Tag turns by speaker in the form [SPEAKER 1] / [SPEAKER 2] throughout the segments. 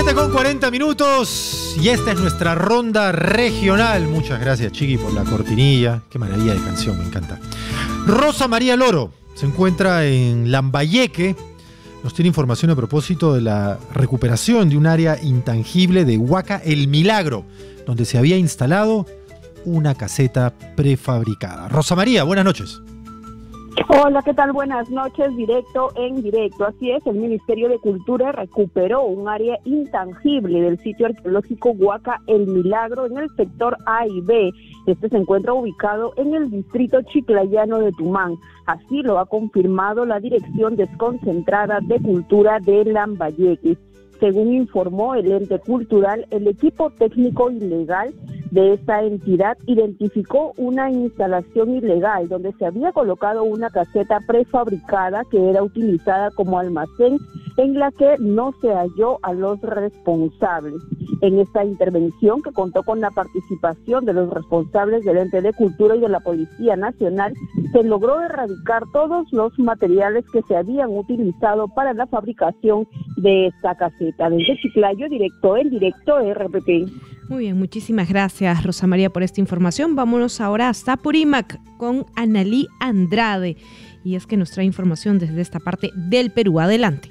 [SPEAKER 1] 7:40 y esta es nuestra ronda regional. Muchas gracias, Chiqui, por la cortinilla. Qué maravilla de canción, me encanta. Rosa María Loro se encuentra en Lambayeque. Nos tiene información a propósito de la recuperación de un área intangible de Huaca El Milagro, donde se había instalado una caseta prefabricada. Rosa María, buenas noches.
[SPEAKER 2] Hola, ¿qué tal? Buenas noches, directo en directo. Así es, el Ministerio de Cultura recuperó un área intangible del sitio arqueológico Huaca El Milagro en el sector A y B. Este se encuentra ubicado en el distrito chiclayano de Tumán. Así lo ha confirmado la Dirección Desconcentrada de Cultura de Lambayeque. Según informó el ente cultural, el equipo técnico ilegal de esta entidad identificó una instalación ilegal donde se había colocado una caseta prefabricada que era utilizada como almacén, en la que no se halló a los responsables. En esta intervención, que contó con la participación de los responsables del ente de cultura y de la Policía Nacional, se logró erradicar todos los materiales que se habían utilizado para la fabricación de esta caseta. Desde Chiclayo, directo en directo, RPP.
[SPEAKER 3] Muy bien, muchísimas gracias, Rosa María, por esta información. Vámonos ahora hasta Apurímac con Analí Andrade. Y es que nos trae información desde esta parte del Perú. Adelante.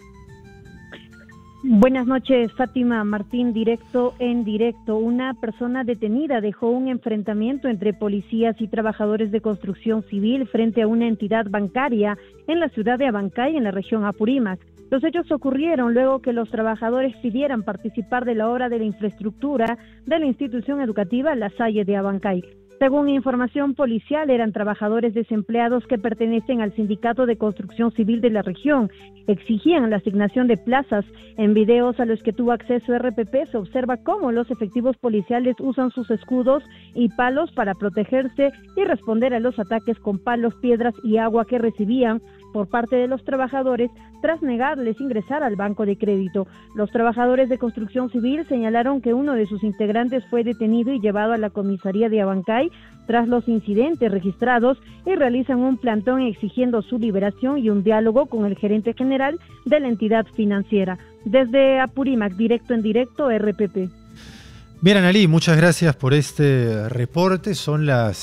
[SPEAKER 4] Buenas noches, Fátima Martín, directo en directo. Una persona detenida dejó un enfrentamiento entre policías y trabajadores de construcción civil frente a una entidad bancaria en la ciudad de Abancay, en la región Apurímac. Los hechos ocurrieron luego que los trabajadores pidieran participar de la obra de la infraestructura de la institución educativa La Salle de Abancay. Según información policial, eran trabajadores desempleados que pertenecen al Sindicato de Construcción Civil de la región. Exigían la asignación de plazas. En videos a los que tuvo acceso RPP se observa cómo los efectivos policiales usan sus escudos y palos para protegerse y responder a los ataques con palos, piedras y agua que recibían por parte de los trabajadores tras negarles ingresar al banco de crédito. Los trabajadores de construcción civil señalaron que uno de sus integrantes fue detenido y llevado a la comisaría de Abancay tras los incidentes registrados y realizan un plantón exigiendo su liberación y un diálogo con el gerente general de la entidad financiera. Desde Apurímac, directo en directo, RPP.
[SPEAKER 1] Bien, Analí, muchas gracias por este reporte. Son las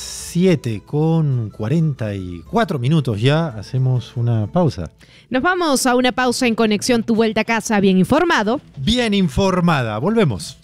[SPEAKER 1] 7:44 ya. Hacemos una pausa.
[SPEAKER 3] Nos vamos a una pausa en Conexión Tu Vuelta a Casa, bien informado.
[SPEAKER 1] Bien informada. Volvemos.